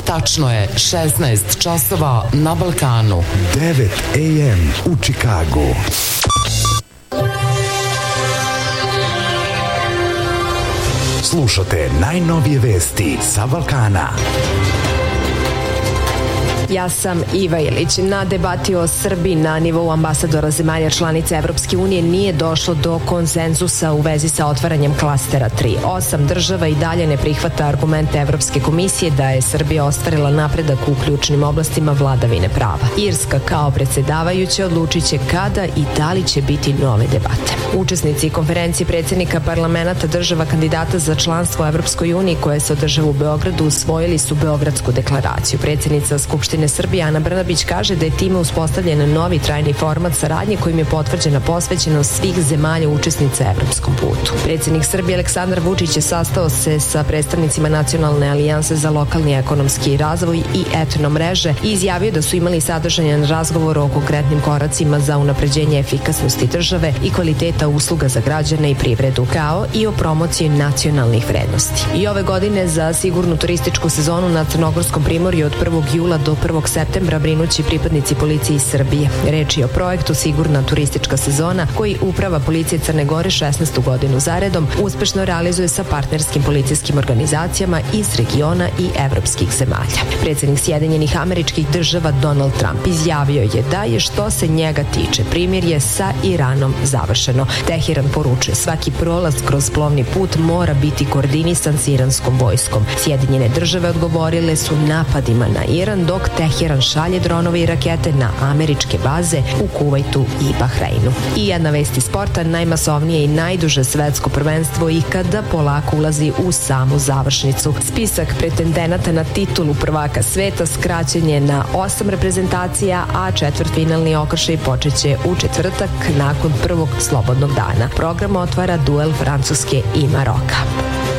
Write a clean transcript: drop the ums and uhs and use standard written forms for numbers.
Tačno je 16 časova na Balkanu. 9 AM u Čikagu. Slušate najnovije vesti sa Balkana. Ja sam Iva Ilić. Na debati o Srbiji na nivou ambasadora zemalja članica Evropske unije nije došlo do konsenzusa u vezi sa otvaranjem klastera 3. 8 država i dalje ne prihvata argumente Evropske komisije da je Srbija ostvarila napredak u ključnim oblastima vladavine prava. Irska kao predsjedavajuća odlučit će kada i da li će biti nove debate. Učesnici konferencije predsjednika parlamenta država kandidata za članstvo u Evropskoj uniji koje se održava u Beogradu usvojili su Beogradsku deklaraciju. Predsjednica Skupštine Srbije Ana Brnabić kaže da je time uspostavljen novi trajni format saradnje kojim je potvrđena posvećenost svih zemalja učesnica evropskom putu. Predsjednik Srbije Aleksandar Vučić je sastao se sa predstavnicima Nacionalne alijanse za lokalni ekonomski razvoj i etno mreže i izjavio da su imali sadržajan razgovor o konkretnim koracima za unapređenje efikasnosti države i kvaliteta usluga za građane i privredu, kao i o promociji nacionalnih vrednosti. I ove godine za sigurnu turističku sezonu na Crnogorskom primorju od 1. jula do 1. septembra brinući pripadnici policije iz Srbije. Reč je o projektu Sigurna turistička sezona koji Uprava policije Crne Gore 16. godinu zaredom uspešno realizuje sa partnerskim policijskim organizacijama iz regiona i evropskih zemalja. Predsjednik Sjedinjenih Američkih Država Donald Trump izjavio je da je što se njega tiče primirje sa Iranom završeno. Teheran poručuje svaki prolaz kroz plovni put mora biti koordinisan s iranskom vojskom. Sjedinjene države odgovorile su napadima na Iran dok Teheran šalje dronove i rakete na američke baze u Kuvajtu i Bahreinu. I jedna vest iz sporta, najmasovnije i najduže svetsko prvenstvo ikada polako ulazi u samu završnicu. Spisak pretendenata na titulu prvaka sveta skraćen je na 8 reprezentacija, a četvrtfinalni okršaj počeće u četvrtak nakon prvog slobodnog dana. Program otvara duel Francuske i Maroka.